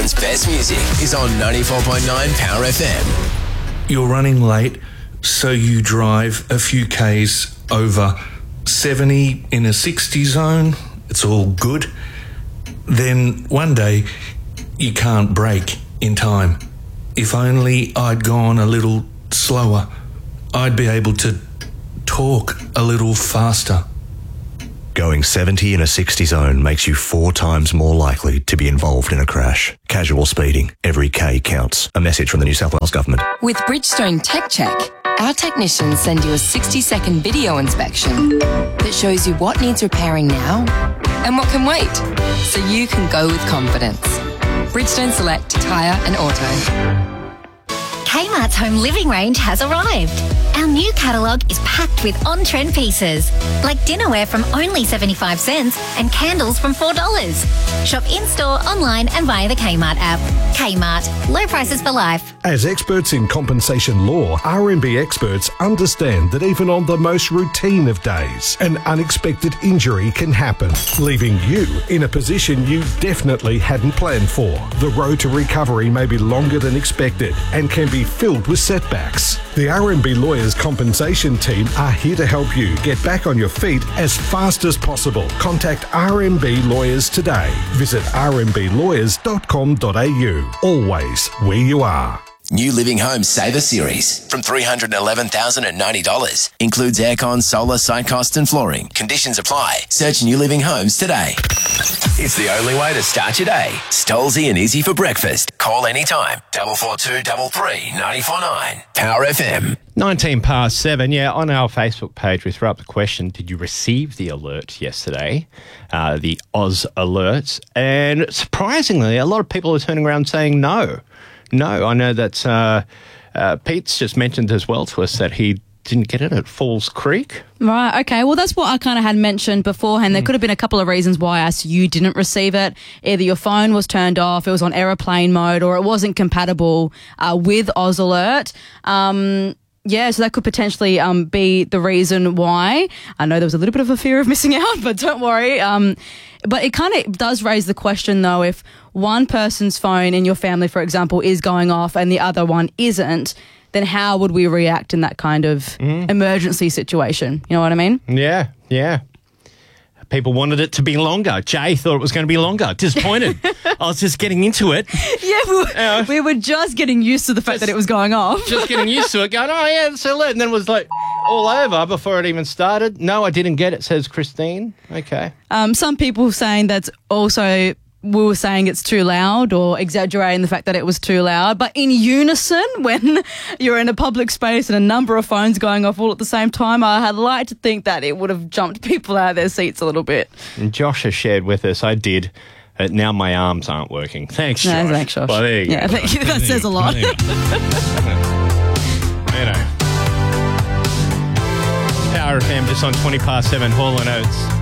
Melbourne's best music is on 94.9 Power FM. You're running late, so you drive a few Ks over 70 in a 60 zone. It's all good. Then one day, you can't brake in time. If only I'd gone a little slower, I'd be able to talk a little faster. Going 70 in a 60 zone makes you 4 times more likely to be involved in a crash. Casual speeding. Every K counts. A message from the New South Wales Government. With Bridgestone Tech Check, our technicians send you a 60-second video inspection that shows you what needs repairing now and what can wait, so you can go with confidence. Bridgestone Select Tyre and Auto. Kmart's home living range has arrived. Our new catalogue is packed with on-trend pieces, like dinnerware from only 75 cents and candles from $4. Shop in-store, online and via the Kmart app. Kmart, low prices for life. As experts in compensation law, RMB experts understand that even on the most routine of days, an unexpected injury can happen, leaving you in a position you definitely hadn't planned for. The road to recovery may be longer than expected and can be filled with setbacks. The RMB Lawyers Compensation Team are here to help you get back on your feet as fast as possible. Contact RMB Lawyers today. Visit rmblawyers.com.au. Always where you are. New Living Home Saver Series from $311,090. Includes aircon, solar, site costs and flooring. Conditions apply. Search New Living Homes today. It's the only way to start your day. Stolzy and easy for breakfast. Call anytime. 442 33 949. Power FM. 7:19. Yeah, on our Facebook page, we threw up the question, did you receive the alert yesterday? The Oz alert. And surprisingly, a lot of people are turning around saying no. No, I know that Pete's just mentioned as well to us that he didn't get it at Falls Creek. Right, okay. Well, that's what I kind of had mentioned beforehand. There could have been a couple of reasons why you didn't receive it. Either your phone was turned off, it was on aeroplane mode, or it wasn't compatible with Oz Alert. Yeah, so that could potentially be the reason why. I know there was a little bit of a fear of missing out, but don't worry. But it kind of does raise the question, though, if one person's phone in your family, for example, is going off and the other one isn't, then how would we react in that kind of emergency situation? You know what I mean? Yeah, yeah. People wanted it to be longer. Jay thought it was going to be longer. Disappointed. I was just getting into it. Yeah, we were just getting used to the fact that it was going off. Just getting used to it, going, oh, yeah, it's alert. And then it was like all over before it even started. No, I didn't get it, says Christine. Okay. Some people saying that's also... we were saying it's too loud or exaggerating the fact that it was too loud. But in unison, when you're in a public space and a number of phones going off all at the same time, I had like to think that it would have jumped people out of their seats a little bit. And Josh has shared with us, I did. Now my arms aren't working. Thanks, Josh. No, thanks, Josh. Well, there you go. Yeah, thank you. That says a lot. You know. Power FM just on 7:20, Hall & Oates.